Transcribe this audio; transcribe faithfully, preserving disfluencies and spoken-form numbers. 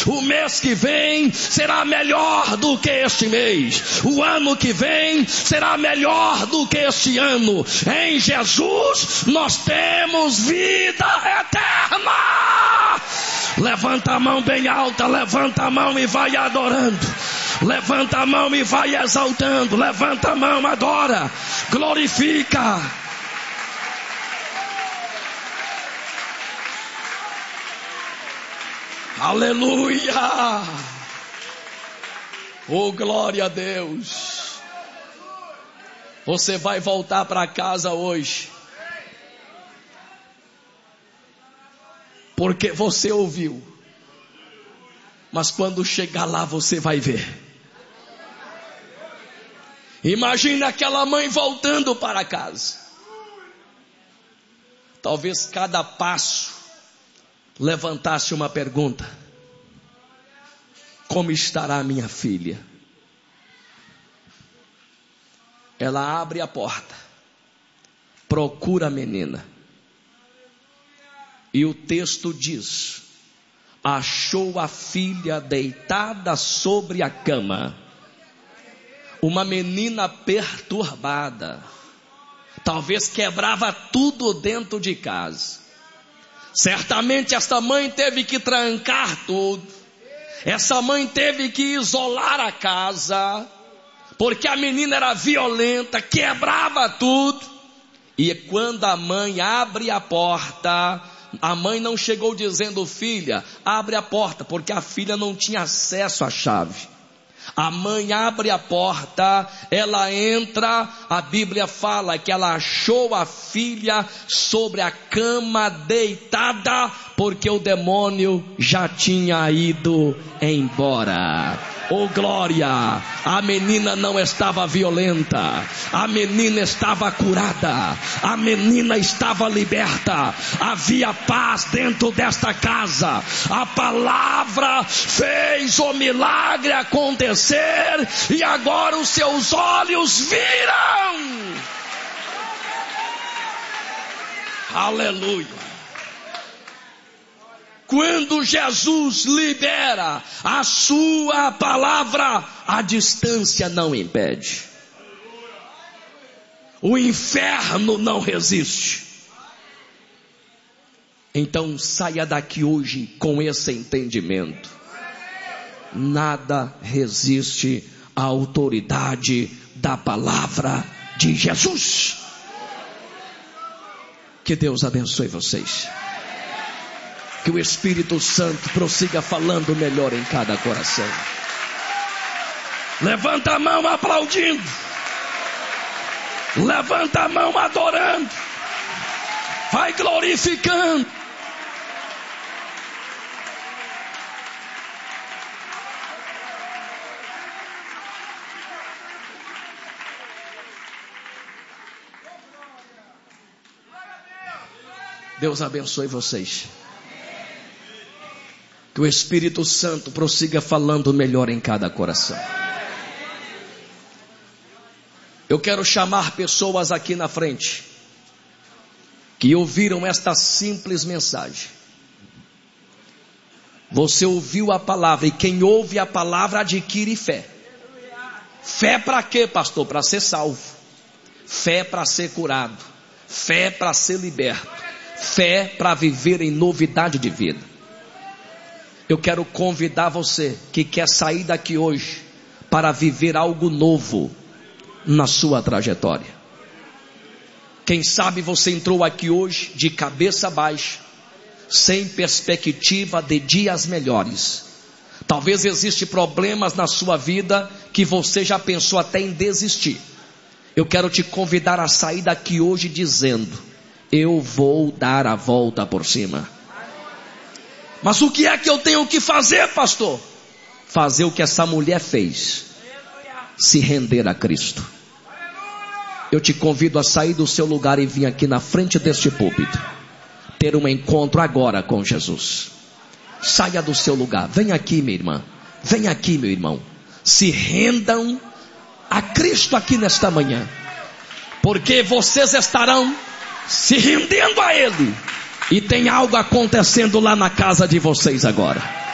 O mês que vem será melhor do que este mês. O ano que vem será melhor do que este ano. Em Jesus nós temos vida eterna. Levanta a mão bem alta, levanta a mão e vai adorando. Levanta a mão e vai exaltando. Levanta a mão, adora, glorifica. Aleluia. Oh, glória a Deus. Você vai voltar para casa hoje, porque você ouviu. Mas quando chegar lá você vai ver. Imagina aquela mãe voltando para casa. Talvez cada passo levantasse uma pergunta: como estará minha filha? Ela abre a porta, procura a menina, e o texto diz: achou a filha deitada sobre a cama, uma menina perturbada, talvez quebrava tudo dentro de casa. Certamente esta mãe teve que trancar tudo, essa mãe teve que isolar a casa, porque a menina era violenta, quebrava tudo. E quando a mãe abre a porta, a mãe não chegou dizendo: filha, abre a porta, porque a filha não tinha acesso à chave. A mãe abre a porta, ela entra, a Bíblia fala que ela achou a filha sobre a cama deitada, porque o demônio já tinha ido embora. Oh glória, a menina não estava violenta, a menina estava curada, a menina estava liberta, havia paz dentro desta casa, a palavra fez o milagre acontecer, e agora os seus olhos viram. Aleluia. Quando Jesus libera a sua palavra, a distância não impede. O inferno não resiste. Então saia daqui hoje com esse entendimento: nada resiste à autoridade da palavra de Jesus. Que Deus abençoe vocês. Que o Espírito Santo prossiga falando melhor em cada coração. Levanta a mão aplaudindo. Levanta a mão adorando. Vai glorificando. Deus abençoe vocês. Que o Espírito Santo prossiga falando melhor em cada coração. Eu quero chamar pessoas aqui na frente que ouviram esta simples mensagem. Você ouviu a palavra, e quem ouve a palavra adquire fé. Fé para quê, pastor? Para ser salvo. Fé para ser curado. Fé para ser liberto. Fé para viver em novidade de vida. Eu quero convidar você que quer sair daqui hoje para viver algo novo na sua trajetória. Quem sabe você entrou aqui hoje de cabeça baixa, sem perspectiva de dias melhores. Talvez existam problemas na sua vida que você já pensou até em desistir. Eu quero te convidar a sair daqui hoje dizendo: eu vou dar a volta por cima. Mas o que é que eu tenho que fazer, pastor? Fazer o que essa mulher fez: se render a Cristo. Eu te convido a sair do seu lugar e vir aqui na frente deste púlpito, ter um encontro agora com Jesus. Saia do seu lugar, vem aqui, minha irmã, vem aqui, meu irmão. Se rendam a Cristo aqui nesta manhã, porque vocês estarão se rendendo a Ele, e tem algo acontecendo lá na casa de vocês agora.